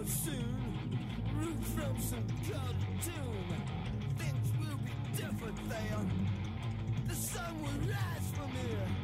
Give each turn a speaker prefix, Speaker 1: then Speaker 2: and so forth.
Speaker 1: real soon. Root from some cartoon. Things will be different there. The sun will rise from here.